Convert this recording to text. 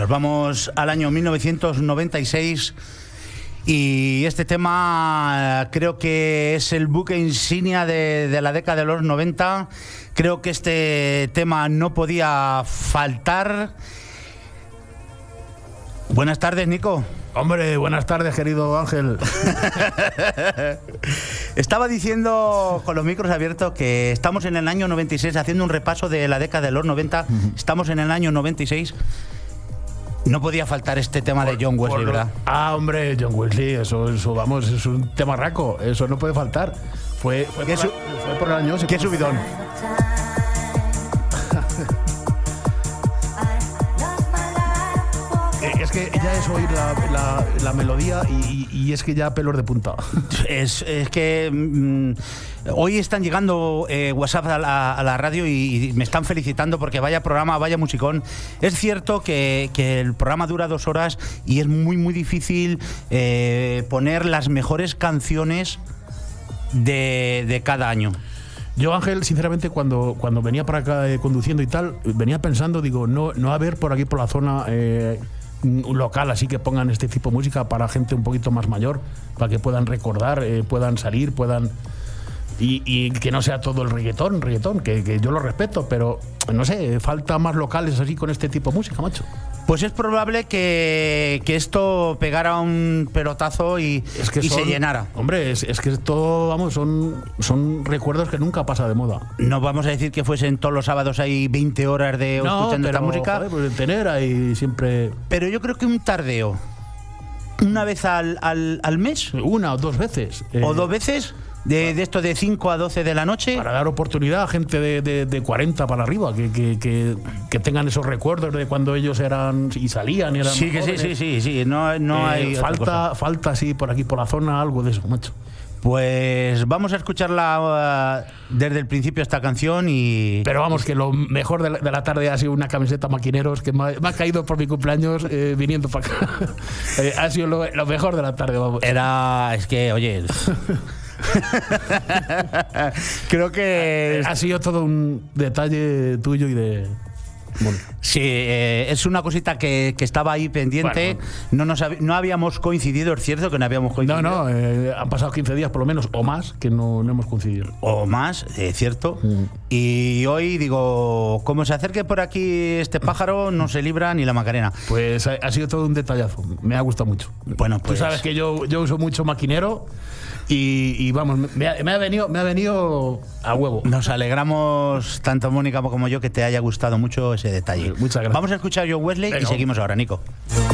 Nos vamos al año 1996 y este tema creo que es el buque insignia de la década de los 90. Creo que este tema no podía faltar. Buenas tardes, Nico. Hombre, buenas tardes, querido Ángel. Estaba diciendo con los micros abiertos que estamos en el año 96 haciendo un repaso de la década de los 90. Estamos en el año 96. No podía faltar este tema de John Wesley, ¿verdad? Ah, hombre, John Wesley, eso, vamos, es un tema raco, eso no puede faltar. Fue por el año... ¿Qué subidón? Es que ya es oír la melodía y es que ya pelos de punta. Es que hoy están llegando WhatsApp a la radio y me están felicitando porque vaya programa, vaya musicón. Es cierto que el programa dura 2 horas y es muy, muy difícil poner las mejores canciones de cada año. Yo, Ángel, sinceramente, cuando venía para acá conduciendo y tal, venía pensando, digo, no haber por aquí por la zona... un local así que pongan este tipo de música para gente un poquito más mayor, para que puedan recordar, puedan salir, puedan... Y que no sea todo el reggaetón, que yo lo respeto, pero no sé, falta más locales así con este tipo de música, macho. Pues es probable que esto pegara un pelotazo y se llenara. Hombre, es que esto, vamos, son recuerdos que nunca pasa de moda. No vamos a decir que fuesen todos los sábados hay 20 horas de escuchando esta música. Joder, pues tener ahí siempre... Pero yo creo que un tardeo, una vez al mes. Una o 2 veces. O 2 veces. De esto de 5 a 12 de la noche. Para dar oportunidad a gente de 40 para arriba, que tengan esos recuerdos de cuando ellos eran y salían. Eran sí, que jóvenes. sí. No hay falta así por aquí, por la zona, algo de eso, macho. Pues vamos a escucharla desde el principio esta canción y... Pero vamos, que lo mejor de la tarde ha sido una camiseta Maquineros que me ha caído por mi cumpleaños viniendo para acá. Ha sido lo mejor de la tarde, vamos. Es que, oye... Creo que ha sido todo un detalle tuyo y de... Bueno. Sí, es una cosita que estaba ahí pendiente. Bueno. No habíamos coincidido, es cierto que no habíamos coincidido. No, han pasado 15 días por lo menos, o más, que no hemos coincidido. O más, cierto. Y hoy digo, como se acerque por aquí este pájaro, no se libra ni la Macarena. Pues ha sido todo un detallazo, me ha gustado mucho. Bueno, pues... Tú sabes que yo uso mucho Maquinero. Y vamos, me ha venido a huevo. Nos alegramos, tanto Mónica como yo, que te haya gustado mucho ese detalle. Muchas gracias. Vamos a escuchar a John Wesley. Venga. Y seguimos ahora, Nico.